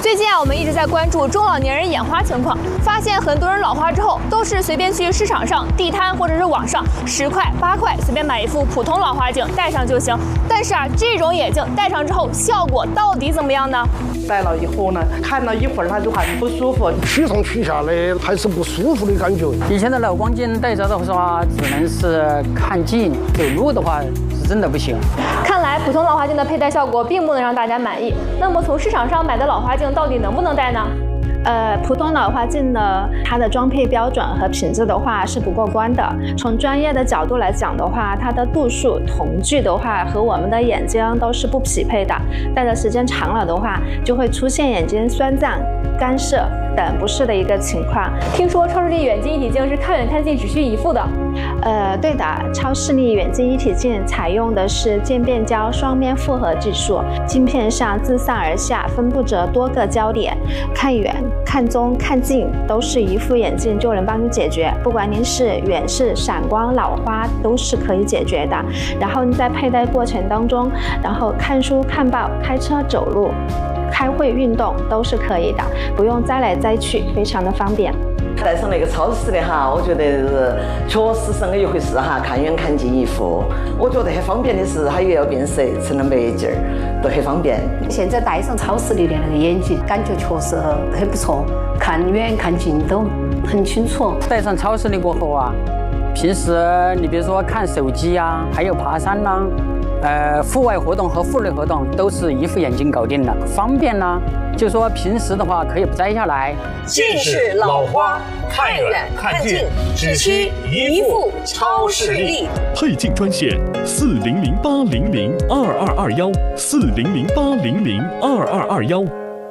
最近我们一直在关注中老年人眼花情况，发现很多人老花之后都是随便去市场上、地摊或者是网上10块、8块随便买一副普通老花镜戴上就行。但是这种眼镜戴上之后效果到底怎么样呢？ 戴了以后呢，看了一会儿它就很不舒服， 取上取下的还是不舒服的感觉。 以前的老光镜戴着的话，只能是看近，走路的话是真的不行。 看来普通老花镜的佩戴效果并不能让大家满意。那么从市场上买的老花镜到底能不能戴呢？ 普通老花镜呢，它的装配标准和品质的话是不过关的。从专业的角度来讲的话，它的度数、瞳距的话和我们的眼睛都是不匹配的。戴的时间长了的话，就会出现眼睛酸胀、干涩等不适的一个情况。 听说超视力远近一体镜是看远看近只需一副的。 对的，超视力远近一体镜采用的是渐变焦双面复合技术，镜片上自上而下分布着多个焦点，看远、看中、看近都是一副眼镜就能帮你解决，不管您是远视、散光、老花都是可以解决的。然后你在佩戴过程当中，然后看书、看报、开车、走路、开会、运动都是可以的，不用摘来摘去，非常的方便。 戴上那个超视的哈，我觉得确实是那一回事哈，看远看近一副。我觉得很方便的是，它又要变色，成了墨镜儿，都很方便。 现在戴上超视力的那个眼镜，感觉确实很不错，看远看近都很清楚。 戴上超视力过后啊，平时你比如说看手机啊，还有爬山啦、户外活动和户内活动都是一副眼镜搞定了，方便啦。就说平时的话可以不摘下来。 近视、老花，看远看近，只需一副超视力。 配镜专线：4008002221，4008002221。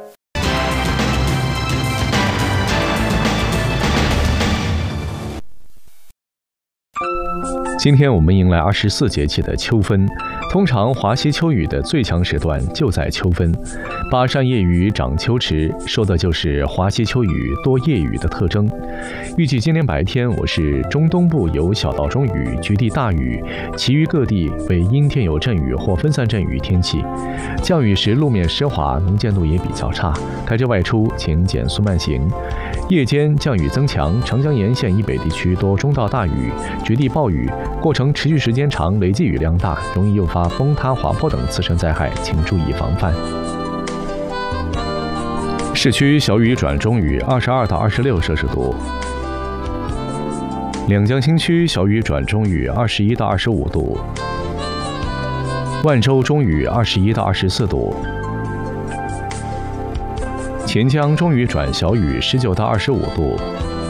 今天我们迎来24节气的秋分，通常华西秋雨的最强时段就在秋分。巴山夜雨涨秋池，说的就是华西秋雨多夜雨的特征。预计今天白天我市中东部有小到中雨，局地大雨，其余各地为阴天有阵雨或分散阵雨天气。降雨时路面湿滑，能见度也比较差，开车外出请减速慢行。夜间降雨增强，长江沿线以北地区多中到大雨，局地暴雨，过程持续时间长，累计雨量大，容易诱发崩塌、滑坡等自身灾害，请注意防范。市区小雨转中雨，22到26摄氏度；两江新区小雨转中雨，21到25度；万州中雨21到24度；钱江中雨转小雨，19到25度。